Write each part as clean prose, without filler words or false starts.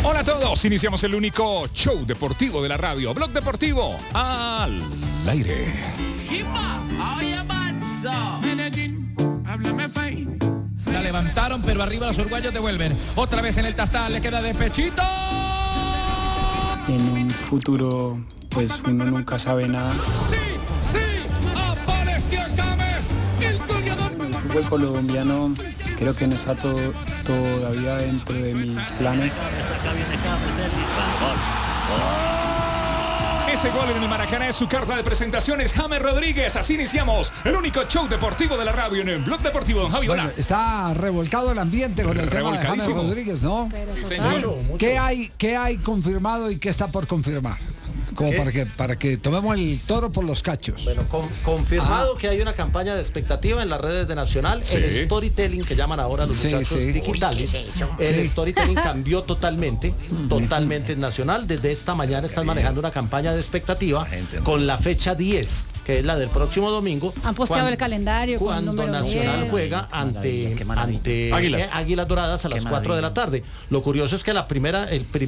Hola a todos, iniciamos el único show deportivo de la radio, Blog Deportivo al aire. La levantaron, pero arriba los uruguayos devuelven. Otra vez en el tastal, le queda de pechito. En un futuro, pues uno nunca sabe nada. Sí, apareció James, el goleador. El fútbol colombiano creo que no está todavía dentro de mis planes. Ese gol en el Maracaná es su carta de presentación, es James Rodríguez. Así iniciamos el único show deportivo de la radio en el Blog Deportivo. Don Javi, hola. Bueno, está revolcado el ambiente con el tema de James Rodríguez, ¿no? Sí, señor. ¿Qué hay confirmado y qué está por confirmar? Como para que tomemos el toro por los cachos. Bueno, confirmado que hay una campaña de expectativa en las redes de Nacional. Sí. El storytelling que llaman ahora los muchachos digitales. El storytelling cambió totalmente en Nacional. Desde esta mañana están manejando una campaña de expectativa con la fecha 10, que es la del próximo domingo. Han posteado el calendario cuando Nacional 10. juega ante Águilas Doradas a las 4 de la tarde. Lo curioso es que la primera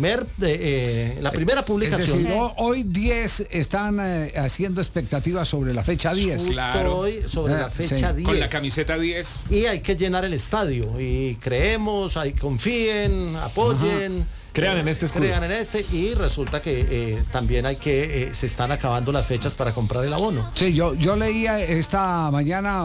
publicación. Es decir, hoy 10 están haciendo expectativas sobre la fecha 10. Claro. Hoy sobre la fecha 10. Con la camiseta 10. Y hay que llenar el estadio. Y creemos, confíen, apoyen. Crean en este escudo. Crean en este, y resulta que también se están acabando las fechas para comprar el abono. Sí, yo leía esta mañana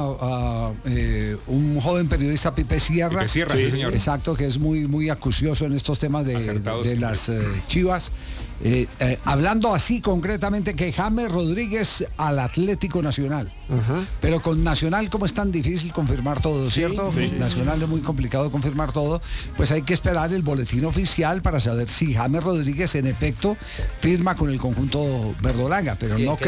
un joven periodista, Pipe Sierra. Pipe Sierra, sí, señor. Exacto, que es muy acucioso en estos temas de las Chivas. Hablando así concretamente que James Rodríguez al Atlético Nacional. Pero con Nacional, como es tan difícil confirmar todo, ¿cierto? Sí. Nacional es muy complicado confirmar todo, pues hay que esperar el boletín oficial para saber si James Rodríguez en efecto firma con el conjunto verdolaga, pero no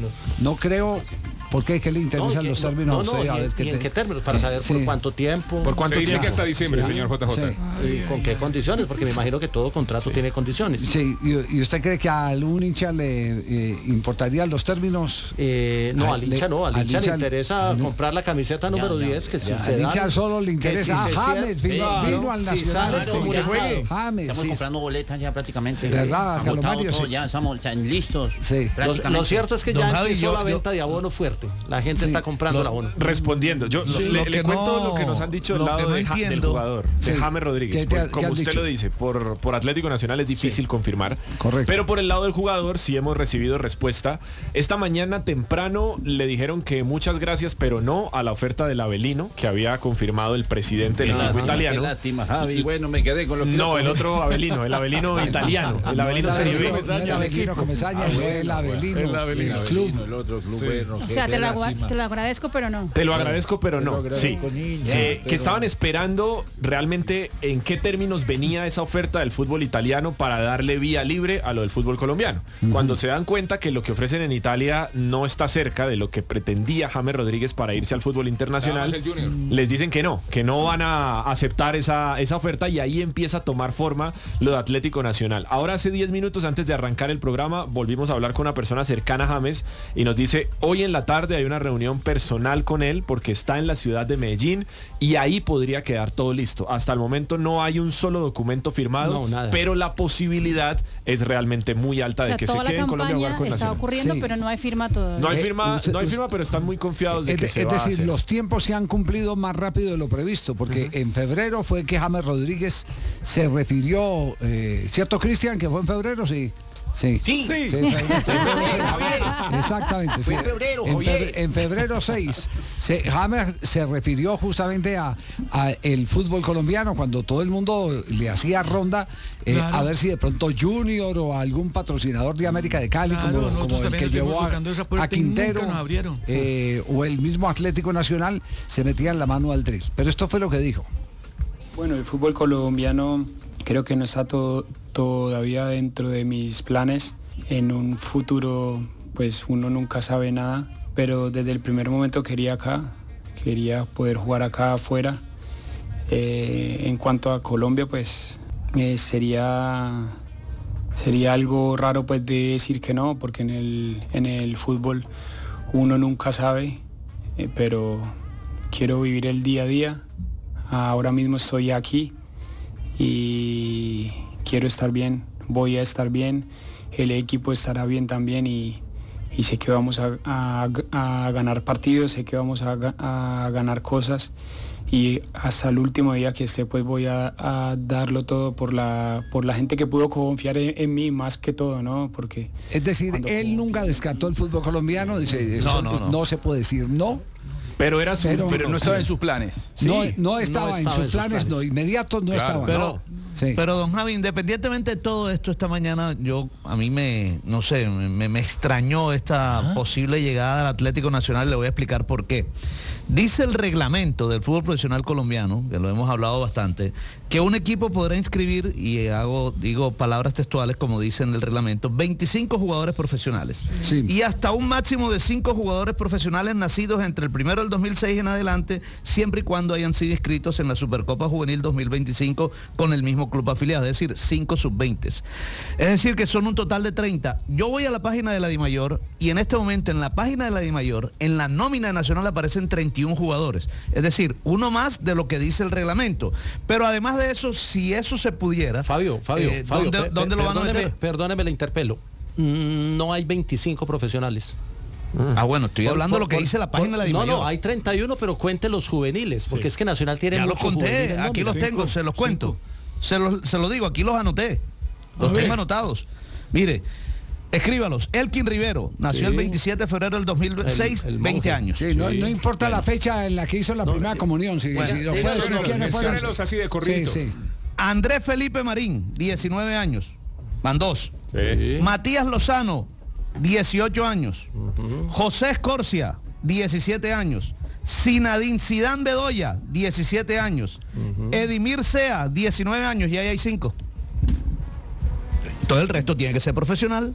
creo. ¿Por qué? ¿Qué le interesan los términos? ¿En qué términos? Para saber por cuánto tiempo. ¿Por cuánto dice que hasta diciembre, señor JJ? Sí. ¿Y con qué condiciones? Porque me imagino que todo contrato tiene condiciones. Sí, ¿y usted cree que a algún hincha le importarían los términos? No, al hincha no. Al hincha le interesa comprar la camiseta número 10. Que al hincha solo le interesa. James vino al Nacional. James. Estamos comprando boletas ya prácticamente. ¿Verdad, Mario? Ya estamos listos. Sí. Lo cierto es que ya empezó la venta de abono fuerte. La gente está comprando el abono. Respondiendo, yo le cuento lo que nos han dicho del lado del jugador, de James Rodríguez. Como usted lo dice, por Atlético Nacional es difícil confirmar. Correcto. Pero por el lado del jugador sí hemos recibido respuesta. Esta mañana temprano le dijeron que muchas gracias, pero no a la oferta del Avelino, que había confirmado el presidente del equipo italiano. Qué lástima, Javi. Bueno, me quedé con lo que... No, el otro Avelino, el Avelino italiano. El Avelino Serie B. El Avelino Comesaña, el Avelino, el club. El otro club. O sea, te lo agradezco, pero no. Te lo agradezco, pero no. Sí. Que estaban esperando realmente en qué términos venía esa oferta del fútbol italiano para darle vía libre a lo del fútbol colombiano. Cuando se dan cuenta que lo que ofrecen en Italia no está cerca de lo que pretendía James Rodríguez para irse al fútbol internacional, les dicen que no van a aceptar esa oferta, y ahí empieza a tomar forma lo de Atlético Nacional. Ahora, hace 10 minutos antes de arrancar el programa, volvimos a hablar con una persona cercana a James y nos dice: hoy en la tarde hay una reunión personal con él porque está en la ciudad de Medellín y ahí podría quedar todo listo. Hasta el momento no hay un solo documento firmado, pero la posibilidad es realmente muy alta de que se quede en Colombia a jugar con Nacional. Está ocurriendo, pero no hay firma todavía. No hay firma, pero están muy confiados de que se va a hacer. Es decir, los tiempos se han cumplido más rápido de lo previsto, porque en febrero fue que James Rodríguez se refirió, ¿cierto, Cristian, que fue en febrero? Sí. Sí. Exactamente. Sí. En febrero 6, James se refirió justamente a el fútbol colombiano, cuando todo el mundo le hacía ronda, a ver si de pronto Junior o algún patrocinador de América de Cali, como el que llevó a Quintero, o el mismo Atlético Nacional, se metían la mano al tris. Pero esto fue lo que dijo. Bueno, el fútbol colombiano creo que no está todavía dentro de mis planes. En un futuro, pues uno nunca sabe nada, pero desde el primer momento quería poder jugar acá afuera. En cuanto a Colombia, pues sería algo raro, pues, de decir que no, porque en el fútbol uno nunca sabe, pero quiero vivir el día a día. Ahora mismo estoy aquí y quiero estar bien, voy a estar bien, el equipo estará bien también y sé que vamos a ganar partidos, sé que vamos a ganar cosas y hasta el último día que esté pues voy a darlo todo por la gente que pudo confiar en mí más que todo, ¿no? Porque es decir, él nunca descartó el fútbol colombiano, dice, no se puede decir no. Pero era pero no estaba en sus planes. Sí, no estaba en sus planes, no, inmediatos no claro, estaba. Pero don Javi, independientemente de todo esto, esta mañana a mí me extrañó esta posible llegada al Atlético Nacional. Le voy a explicar por qué. Dice el reglamento del fútbol profesional colombiano, que lo hemos hablado bastante, que un equipo podrá inscribir, y digo palabras textuales como dice en el reglamento, 25 jugadores profesionales. Sí. Y hasta un máximo de 5 jugadores profesionales nacidos entre el 1 del 2006 en adelante, siempre y cuando hayan sido inscritos en la Supercopa Juvenil 2025 con el mismo club afiliado, es decir, 5 sub-20. Es decir, que son un total de 30. Yo voy a la página de la DIMAYOR y en este momento en la página de la DIMAYOR, en la nómina nacional aparecen 31 jugadores. Es decir, uno más de lo que dice el reglamento. Pero además de eso, si eso se pudiera... Fabio, ¿dónde lo van a meter? Perdóneme, le interpelo. No hay 25 profesionales. Bueno, estoy hablando de lo que dice la página de la DIMAYOR. No, hay 31, pero cuente los juveniles, porque es que Nacional tiene ya muchos los conté, juveniles. aquí los tengo, se los cuento. Se los digo, aquí los anoté. Los tengo anotados. Mire, escríbalos. Elkin Rivero, nació el 27 de febrero del 2006, el 20 años. Sí, no importa la fecha en la que hizo la primera comunión. Menciónelos así de corrido. Sí. Andrés Felipe Marín, 19 años. Van 2. Sí. Matías Lozano, 18 años. José Escorcia, 17 años. Zidane Bedoya, 17 años. Edimir Sea, 19 años, y ahí hay 5. Todo el resto tiene que ser profesional.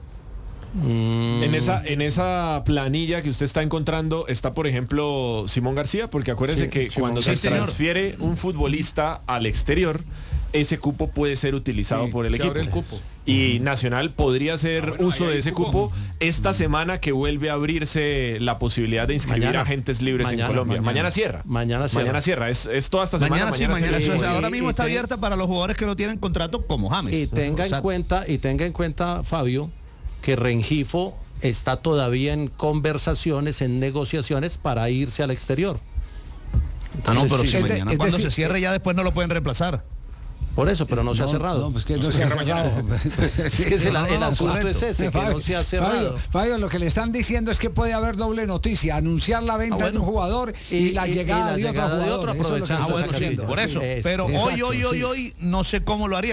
En esa planilla que usted está encontrando está, por ejemplo, Simón García, porque acuérdese que cuando se transfiere un futbolista al exterior, ese cupo puede ser utilizado por el equipo. Y Nacional podría hacer uso de ese cupo esta semana que vuelve a abrirse la posibilidad de inscribir agentes libres en Colombia. Mañana cierra. Mañana cierra. Es toda esta semana. Mañana ahora mismo está abierta para los jugadores que no tienen contrato como James. Y tenga en cuenta, Fabio, que Rengifo está todavía en conversaciones, en negociaciones para irse al exterior. Entonces, pero si mañana cuando se cierre ya después no lo pueden reemplazar. Por eso, pero no se ha cerrado. No, pues que no se ha cerrado. Es que el asunto es ese, que no se ha cerrado. Fabio, lo que le están diciendo es que puede haber doble noticia, anunciar la venta de un jugador y la llegada de otro jugador. Por eso, pero hoy no sé cómo lo haría.